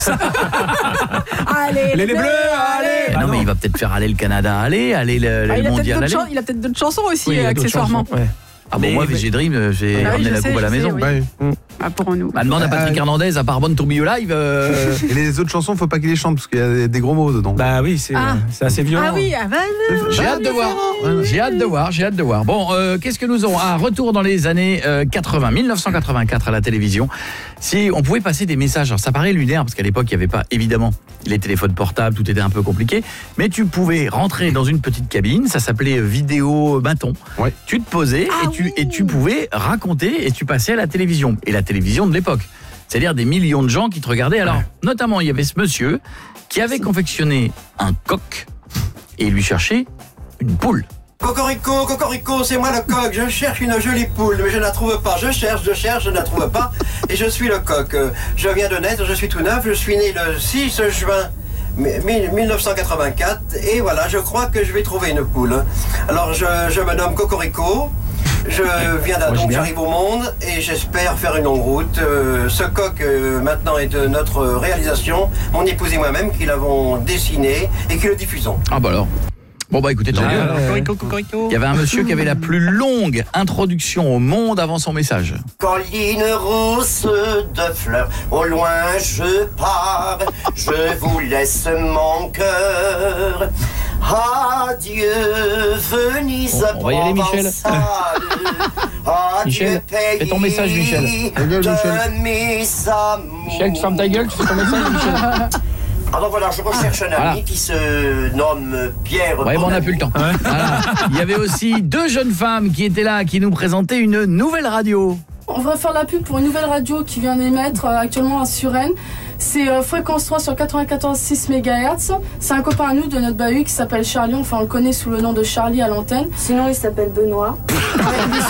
Allez, les bleus, allez. Non, mais il va peut-être faire aller le Canada, aller le mondial, aller. Il a peut-être d'autres chansons aussi, Oui, il a d'autres accessoirement. chansons, ouais. Ah bon, moi, VG Dream, j'ai ramené la coupe à la maison. Oui. Pour nous. Bah, demande à Patrick Hernandez, à part Born to Be Alive. Et les autres chansons, faut pas qu'il les chante parce qu'il y a des gros mots dedans. Bah oui, c'est assez violent. Ah oui, J'ai hâte de voir. Bon, qu'est-ce que nous aurons? Un retour dans les années 80, 1984 à la télévision. Si on pouvait passer des messages, alors ça paraît lunaire parce qu'à l'époque il n'y avait pas évidemment les téléphones portables, tout était un peu compliqué, mais tu pouvais rentrer dans une petite cabine, ça s'appelait vidéo bâton. Ouais. Tu te posais et tu pouvais raconter et tu passais à la télévision, et la télévision de l'époque. C'est-à-dire des millions de gens qui te regardaient. Alors, notamment, il y avait ce monsieur qui avait confectionné un coq et il lui cherchait une poule. Cocorico, cocorico, c'est moi le coq, je cherche une jolie poule, mais je ne la trouve pas, je cherche, je ne la trouve pas, et je suis le coq. Je viens de naître, je suis tout neuf, je suis né le 6 juin 1984, et voilà, je crois que je vais trouver une poule. Alors je me nomme Cocorico, je viens donc j'arrive au monde, et j'espère faire une longue route. Ce coq maintenant est de notre réalisation, mon épouse et moi-même qui l'avons dessiné, et qui le diffusons. Ah bah alors. Bon bah écoutez, tant mieux. Il y avait un monsieur qui avait la plus longue introduction au monde avant son message. Colline rousse de fleurs, au loin je pars, je vous laisse mon cœur. Adieu, Venise, on va y aller, Michel. Michel, fais ton message, Michel. Michel, tu fermes ta gueule, tu fais ton message, Michel. Alors voilà, je recherche un ami qui se nomme Pierre. Ouais, bon, on n'a plus le temps. Voilà. Il y avait aussi deux jeunes femmes qui étaient là, qui nous présentaient une nouvelle radio. On va faire la pub pour une nouvelle radio qui vient d'émettre actuellement à Suresnes. C'est Fréquence 3 sur 94,6 MHz. C'est un copain à nous de notre bahut qui s'appelle Charlie. Enfin, on le connaît sous le nom de Charlie à l'antenne. Sinon, il s'appelle Benoît. Ouais, il est